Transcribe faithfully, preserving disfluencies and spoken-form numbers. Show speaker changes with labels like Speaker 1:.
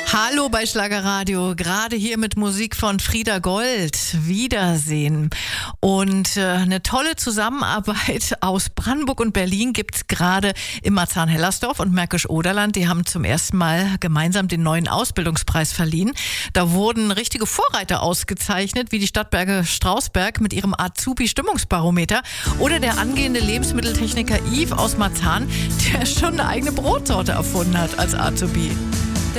Speaker 1: Hallo bei Schlagerradio, gerade hier mit Musik von Frieda Gold. Wiedersehen. Und äh, eine tolle Zusammenarbeit aus Brandenburg und Berlin gibt's gerade im Marzahn-Hellersdorf und Märkisch-Oderland. Die haben zum ersten Mal gemeinsam den neuen Ausbildungspreis verliehen. Da wurden richtige Vorreiter ausgezeichnet, wie die Stadtwerke Strausberg mit ihrem Azubi-Stimmungsbarometer oder der angehende Lebensmitteltechniker Yves aus Marzahn, der schon eine eigene Brotsorte erfunden hat als Azubi.